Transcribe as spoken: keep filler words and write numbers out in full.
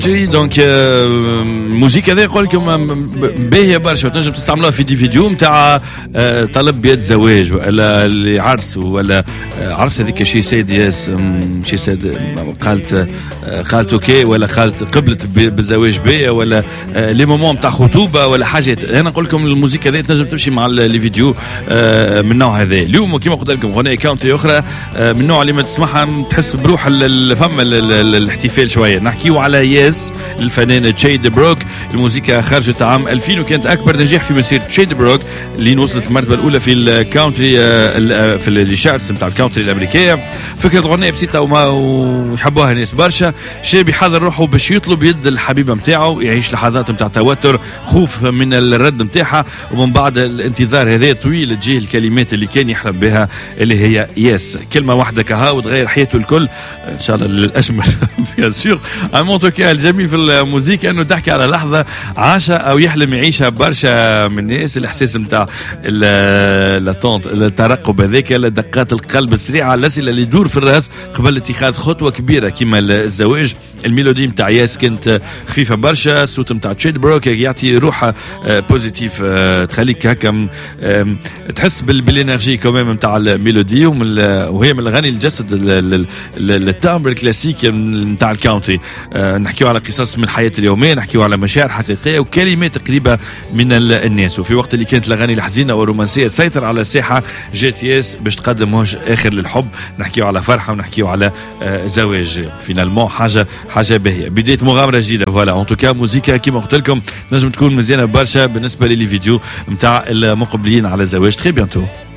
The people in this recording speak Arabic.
جي دونك الموسيقى هذه يقول لكم باهيه برشا وتنجم تستعملوها في دي فيديو نتاع طلب بيد زواج ولا لعرس ولا عرس. هذيك شي سيد ياس شي سيد قالت قالت اوكي ولا قالت قبلت بالزواج بيا ولا لي مومون نتاع خطوبه ولا حاجات. انا نقول لكم الموسيقى هذه تنجم تمشي مع لي فيديو من النوع هذا. اليوم كما قلت لكم غناء كاونتري اخرى من النوع اللي ما تسمعها تحس بروح الفم الاحتفال شويه. نحكيو على ياس الفنان تشيد بروك. الموسيقى خرجت عام ألفين وكانت اكبر نجاح في مسيره تشيد بروك اللي وصلت المرتبه الاولى في الكاونتري في الشارتس نتاع الكاونتري الامريكيه. فكره الغناء بسيطه وما ويحبوها الناس برشا. شاب يحضر روحه باش يطلب يد الحبيبه نتاعو، يعيش لحظات نتاع توتر خوف من الرد نتاعها، ومن بعد الانتظار هذا الطويل تجيه الكلمات اللي كان يحلم بها اللي هي ياس. كلمه واحده كها وتغير حياته الكل ان شاء الله للاجمل. بيان سور المونتوكا الجميل في الموسيقى انه تحكي على لحظه عاشها او يحلم يعيشها برشا من الناس. الاحساس نتاع التونت الترقب هذاك، دقات القلب السريعه، الاسئله اللي تدور في الراس قبل اتخاذ خطوه كبيره كما الزواج. الميلودي نتاع ياس كانت خفيفه برشا. الصوت نتاع تشيد بروك يعطي روحه بوزيتيف تخليك هكا تحس بالانرجي كمان نتاع الميلودي، وهي من الاغاني الجسد التامبر الكلاسيك نتاع الكاونتري. نحكيو على قصص من الحياه اليوميه، نحكيو على مشاعر حقيقيه وكلمات قريبه من الناس. وفي وقت اللي كانت الاغاني الحزينه والرومانسيه تسيطر على الساحه جات ياس باش تقدم وجه اخر للحب. نحكيو على فرحه ونحكيو على زواج. فينالمون حاجه حاجه باهيه، بدايه مغامره جديده. فوالا اون توكا موسيقى كيما قلت لكم نجم تكون مزيانه برشا بالنسبه لي فيديو نتاع المقبلين على الزواج. تري بيانتو.